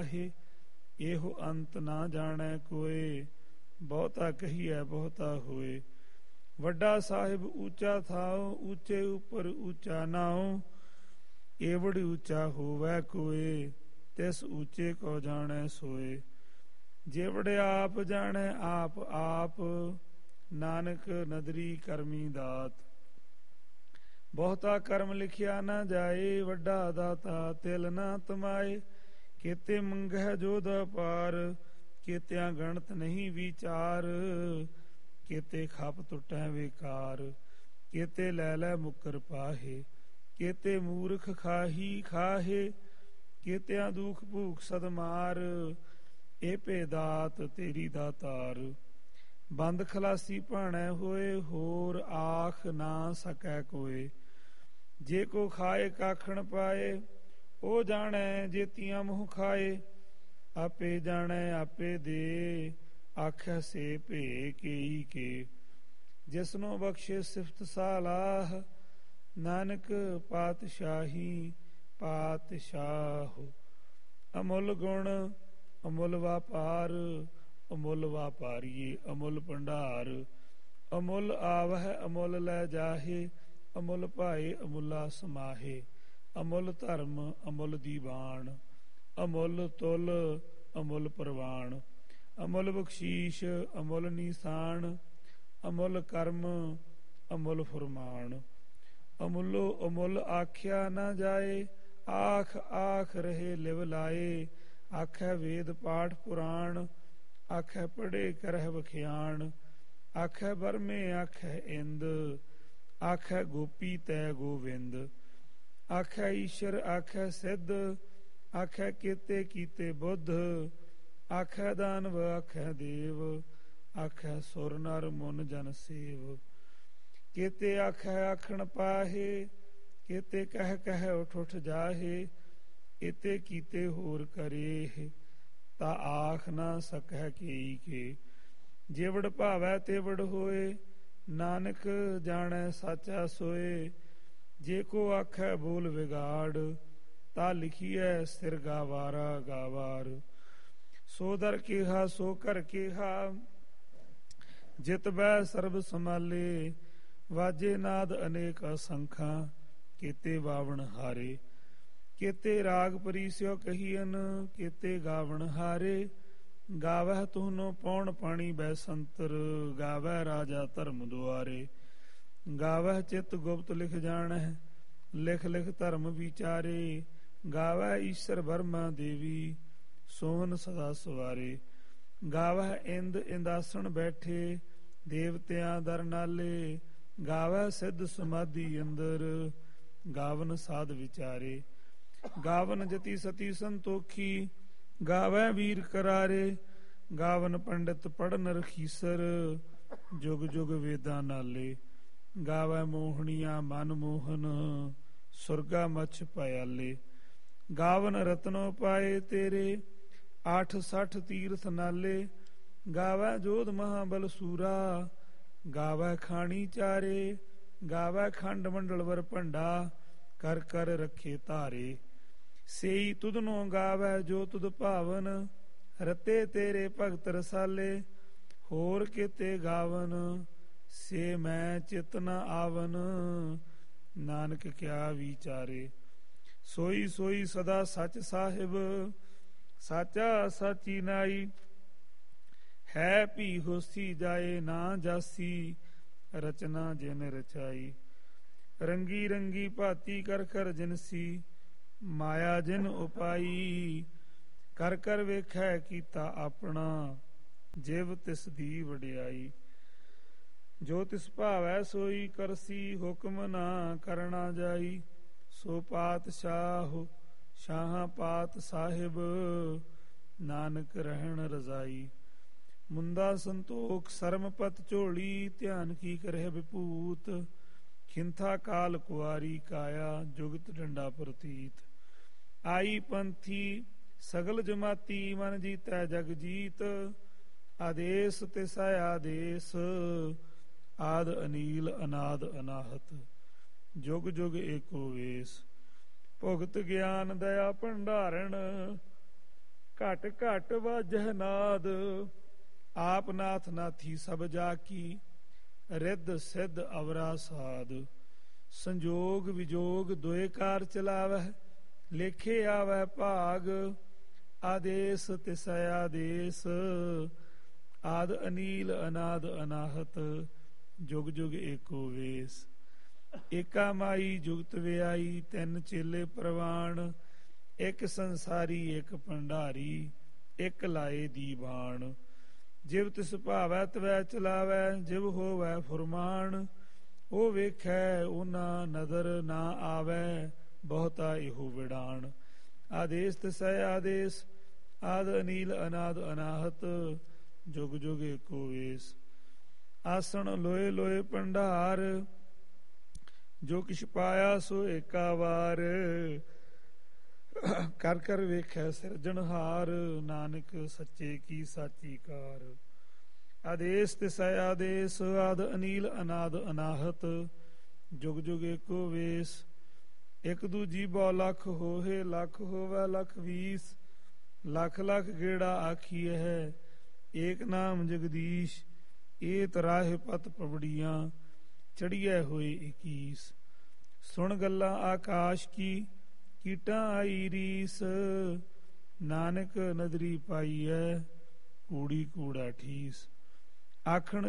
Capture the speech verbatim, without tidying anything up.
ਇਹੋ ਅੰਤ ਨਾ ਜਾਣੈ ਕੋਏ, ਬਹੁਤਾ ਕਹੀਐ ਬਹੁਤਾ ਹੋਏ। ਵੱਡਾ ਸਾਹਿਬ ਉੱਚਾ ਥਾਉ, ਉੱਚੇ ਉੱਪਰ ਉੱਚਾ ਨਾਉ। ਏਵੜ ਉੱਚਾ ਹੋਵੈ ਕੋਏ, ਤਿਸ ਉੱਚੇ ਕੋ ਜਾਣੈ ਸੋਏ। ਜੇਵੜ ਆਪ ਜਾਣੈ ਆਪ ਆਪ, ਨਾਨਕ ਨਦਰੀ ਕਰਮੀ ਦਾਤ। ਬਹੁਤਾ ਕਰਮ ਲਿਖਿਆ ਨਾ ਜਾਏ, ਵੱਡਾ ਦਾਤਾ ਤਿਲ ਨਾ ਤਮਾਏ। ਕੇਤੇ ਮੰਗਹਿ ਜੋਧ ਅਪਾਰ, ਕੇਤਿਆਂ ਗਣਤ ਨਹੀਂ ਵਿਚਾਰ। ਕੇਤੇ ਖਪ ਟੁੱਟੈ ਵਿਕਾਰ, ਕੇਤੇ ਲੈ ਲੈ ਮੁਕਰ ਪਾਹੇ। ਕੇਤੇ ਮੂਰਖ ਖਾਹੀ ਖਾਹੇ, ਕੇਤਿਆਂ ਦੁਖ ਭੂਖ ਸਦ ਮਾਰ। ਏ ਭੇ ਦਾਤ ਤੇਰੀ ਦਾਤਾਰ, ਬੰਦ ਖਲਾਸੀ ਭਾਣੈ ਹੋਏ। ਹੋਰ ਆਖ ਨਾ ਸਕੈ ਕੋਏ, ਜੇ ਕੋ ਖਾਏ ਕਾਖਣ ਪਾਏ। ਉਹ ਜਾਣੈ ਜੇਤੀਆਂ ਮੂੰਹ ਖਾਏ, ਆਪੇ ਜਾਣੈ ਆਪੇ ਦੇ। ਆਖੈ ਸੇ ਭੇ ਕੇਈ ਕੇ, ਜਿਸਨੂੰ ਬਖਸ਼ੇ ਸਿਫਤ ਸਾਲਾਹ। ਨਾਨਕ ਪਾਤਸ਼ਾਹੀ ਪਾਤਸ਼ਾਹ, ਅਮੁੱਲ ਗੁਣ ਅਮੁੱਲ ਵਾਪਾਰ। ਅਮੁੱਲ ਵਾਪਾਰੀਏ ਅਮੁੱਲ ਭੰਡਾਰ, ਅਮੁੱਲ ਆਵਹਿ ਅਮੁੱਲ ਲੈ ਜਾਹੇ। ਅਮੁੱਲ ਭਾਏ ਅਮੁੱਲਾ ਸਮਾਹੇ, ਅਮੁੱਲ ਧਰਮ ਅਮੁੱਲ ਦੀਵਾਨ। ਅਮੁੱਲ ਤੁਲ ਅਮੁੱਲ ਪ੍ਰਵਾਨ, ਅਮੁੱਲ ਬਖਸ਼ੀਸ਼ ਅਮੁੱਲ ਨੀਸਾਨ। ਅਮੁੱਲ ਕਰਮ ਅਮੁੱਲ ਫੁਰਮਾਨ, ਅਮੁੱਲੋ ਅਮੁੱਲ ਆਖਿਆ ਨਾ ਜਾਏ। ਆਖ ਆਖ ਰਹੇ ਲਿਵ ਲਾਏ, ਆਖੈ ਵੇਦ ਪਾਠ ਪੁਰਾਣ। ਆਖੈ ਪੜ੍ਹੇ ਕਰਹਿ ਵਖਿਆਣ, ਆਖੈ ਬਰਮੇ ਆਖੈ ਇੰਦ। ਆਖੈ ਗੋਪੀ ਤੈ ਗੋਵਿੰਦ, ਆਖੈ ਈਸ਼ਰ ਆਖੈ ਸਿੱਧ। ਆਖੈ ਕੇਤੇ ਕੀਤੇ ਬੁੱਧ, ਆਖੈ ਦਾਨਵ ਆਖੈ ਦੇਵ। ਆਖੈ ਸੁਰ ਨਰ ਮੁਨ ਜਨ ਸੇਵ। ਕੇਤੇ ਆਖੈ ਆਖਣ ਪਾਹੇ, ਕੇਤੇ ਕਹਿ ਕਹਿ ਉਠ ਉਠ ਜਾਹੇ। ਇਤੇ ਕੀਤੇ ਹੋਰ ਕਰੇਹ, ਤਾ ਆਖ ਨਾ ਸਕੈ ਕੇਈ ਕੇ। ਜੇਵੜ ਭਾਵੈ ਤੇਵੜ ਹੋਏ, ਨਾਨਕ ਜਾਣੈ ਸਾਚਾ ਸੋਏ। ਜੇ ਕੋ ਆਖੈ ਬੋਲ ਵਿਗਾੜ, ਤਾ ਲਿਖੀਐ ਸਿਰ ਗਾਵਾਰਾ ਗਾਵਾਰ। ਸੋ ਦਰ ਕੇਹਾ ਸੋ ਕਰ ਕੇਹਾ, ਜਿਤ ਬੈ ਸਰਬ ਸੰਭਾਲੇ। ਵਾਜੇ ਨਾਦ ਅਨੇਕ ਅਸੰਖਾਂ, ਕੇਤੇ ਬਾਵਣ ਹਾਰੇ। ਕੇਤੇ ਰਾਗ ਪਰੀਸਿਓ ਕਹੀਅਨ, ਕੇਤੇ ਗਾਵਣ ਹਾਰੇ। ਗਾਵਹਿ ਤੁਹਨੋ ਪੌਣ ਪਾਣੀ ਬੈ ਸੰਤਰ, ਗਾਵਹਿ ਰਾਜਾ ਧਰਮ ਦੁਆਰੇ। ਗਾਵਹਿ ਚਿਤ ਗੁਪਤ ਲਿਖ ਜਾਣਹਿ, ਲਿਖ ਲਿਖ ਧਰਮ ਵਿਚਾਰੇ। ਗਾਵਹਿ ਈਸ਼ਰ ਬਰਮਾ ਦੇਵੀ, ਸੋਹਨ ਸਦਾ ਸਵਾਰੇ। ਗਾਵਹਿ ਇੰਦ ਇੰਦਾਸਣ ਬੈਠੇ, ਦੇਵਤਿਆਂ ਦਰ ਨਾਲੇ। ਗਾਵਹਿ ਸਿੱਧ ਸਮਾਧੀ ਅੰਦਰ, ਗਾਵਨ ਸਾਧ ਵਿਚਾਰੇ। ਗਾਵਨ ਜਤੀ ਸਤੀ ਸੰਤੋਖੀ, ਗਾਵੈ ਵੀਰ ਕਰਾਰੇ। ਗਾਵਨ ਪੰਡਿਤ ਪੜਨ ਰਖੀਸਰ, ਜੁਗ ਜੁਗ ਵੇਦਾਂ ਨਾਲੇ। ਗਾਵੈ ਮੋਹਣੀਆਂ ਮਨ ਮੋਹਨ, ਸੁਰਗਾ ਮਛ ਪਿਆਲੇ। ਗਾਵਨ ਰਤਨੋ ਪਾਏ ਤੇਰੇ, ਆਠ ਸੱਠ ਤੀਰਥ ਨਾਲੇ। ਗਾਵੈ ਜੋਧ ਮਹਾਬਲ ਸੂਰਾ, ਗਾਵੈ ਖਾਣੀ ਚਾਰੇ। ਗਾਵੈ ਖੰਡ ਮੰਡਲ ਵਰ ਭੰਡਾ, ਕਰ ਕਰ ਰੱਖੇ ਧਾਰੇ। ਸੇਈ ਤੁਧਨੋ ਗਾਵੈ ਜੋ ਤੁਧ ਭਾਵਨ, ਰਤੇ ਤੇਰੇ ਭਗਤ ਰਸਾਲੇ। ਹੋਰ ਕੇਤੇ ਗਾਵਨ, ਸੇ ਮੈਂ ਚਿਤ ਨ ਆਵਨ। ਨਾਨਕ ਕਿਆ ਵਿਚਾਰੇ, ਸੋਈ ਸੋਈ ਸਦਾ ਸੱਚ ਸਾਹਿਬ। ਸਾਚਾ ਸਾਚੀ ਨਾਈ, ਹੈ ਭੀ ਹੋਸੀ ਜਾਏ ਨਾ ਜਾਸੀ। ਰਚਨਾ ਜਿਨ ਰਚਾਈ, ਰੰਗੀ ਰੰਗੀ ਭਾਤੀ ਕਰ ਕਰ ਜਿਨਸੀ। ਮਾਇਆ ਜਿਨ ਉਪਾਈ, ਕਰ ਕਰ ਵੇਖੈ ਕੀਤਾ ਆਪਣਾ। ਜਿਵ ਤਿਸ ਦੀ ਵਡਿਆਈ, ਜੋ ਤਿਸ ਭਾਵੈ ਸੋਈ ਕਰਸੀ। ਹੁਕਮ ਨਾ ਕਰਨਾ ਜਾਈ, ਸੋ ਪਾਤਸ਼ਾਹ ਸ਼ਾਹਾਂ ਪਾਤ ਸਾਹਿਬ। ਨਾਨਕ ਰਹਿਣ ਰਜ਼ਾਈ, ਮੁੰਦਾ ਸੰਤੋਖ ਸਰਮ ਪਤ ਝੋਲੀ। ਧਿਆਨ ਕੀ ਕਰਹਿ ਵਿਭੂਤ, ਖਿੰਥਾ ਕਾਲ ਕੁਆਰੀ ਕਾਇਆ। ਜੁਗਤ ਡੰਡਾ ਪ੍ਰਤੀਤ, ਆਈ ਪੰਥੀ ਸਗਲ ਜਮਾਤੀ। ਮਨ ਜੀਤੈ ਜਗ ਜੀਤ, ਆਦੇਸ ਤਿਸੈ ਆਦੇਸ। ਆਦ ਅਨੀਲ ਅਨਾਦ ਅਨਾਹਤ, ਜੁਗ ਜੁਗ ਏਕੋ ਵੇਸ। ਭੁਗਤ ਗਿਆਨ ਦਇਆ ਭੰਡਾਰਨ, ਘਟ ਘਟ ਵਾਜਹਿ ਨਾਦ। ਆਪ ਨਾਥ ਨਾਥੀ ਸਭ ਜਾ ਕੀ, ਰਿੱਧ ਸਿੱਧ ਅਵਰਾ ਸਾਧ। ਸੰਜੋਗ ਵਿਜੋਗ ਦੋਏ ਕਾਰ ਚਲਾਵਹਿ, ਲੇਖੇ ਆਵੈ ਭਾਗ। ਆਦੇਸ ਤਿਸੈ ਆਦੇਸ, ਆਦ ਅਨੀਲ ਅਨਾਦ ਅਨਾਹਤ। ਜੁਗ ਜੁਗ ਏਕੋ ਵੇਸ, ਏਕਾ ਮਾਈ ਜੁਗਤ ਵਿਆਈ। ਤਿੰਨ ਚੇਲੇ ਪ੍ਰਵਾਣ, ਇੱਕ ਸੰਸਾਰੀ ਇੱਕ ਭੰਡਾਰੀ। ਇੱਕ ਲਾਏ ਦੀਵਾਨ, ਜਿਵ ਤਿਸ ਭਾਵੈ ਤਵੈ ਚਲਾਵੈ। ਜਿਵ ਹੋਵੈ ਫੁਰਮਾਨ, ਉਹ ਵੇਖੈ ਉਹਨਾਂ ਨਦਰ ਨਾ ਆਵੈ। ਬਹੁਤਾ ਇਹੋ ਵਿਡਾਣ। ਆਦੇਸ ਤਿਸੈ ਆਦੇਸ, ਆਦ ਅਨੀਲ ਅਨਾਦ ਅਨਾਹਤ। ਜੁਗ ਜੁਗ ਏਕੋ ਵੇਸ, ਆਸਣ ਲੋਏ ਲੋਏ ਭੰਡਾਰ। ਜੋ ਕਿਛ ਪਾਇਆ ਸੋ ਏਕਾ ਵਾਰ। ਕਰ ਕਰ ਵੇਖੈ ਸਿਰਜਣਹਾਰ, ਨਾਨਕ ਸੱਚੇ ਕੀ ਸਾਚੀ ਕਾਰ। ਆਦੇਸ ਤਿਸੈ ਆਦੇਸ, ਆਦ ਅਨੀਲ ਅਨਾਦ ਅਨਾਹਤ। ਜੁਗ ਜੁਗ ਏਕੋ ਵੇਸ, ਇੱਕ ਦੂਜੀ ਬਹੁ ਲੱਖ ਹੋਏ। ਲੱਖ ਹੋਵੈ ਲੱਖ ਵੀਸ, ਲੱਖ ਲੱਖ ਗੇੜਾ ਆਖੀਐ ਹੈ। ਏਕ ਨਾਮ ਜਗਦੀਸ਼, ਏ ਤਰਾਹਿ ਪਤ ਪਵੜੀਆਂ। ਚੜੀਐ ਹੋਏ ਇਕੀਸ, ਸੁਣ ਗੱਲਾਂ ਆਕਾਸ਼ ਕੀ। ਕੀਟਾਂ ਆਈ ਰੀਸ, ਨਾਨਕ ਨਦਰੀ ਪਾਈਐ। ਕੂੜੀ ਕੂੜਾ ਠੀਸ, ਆਖਣ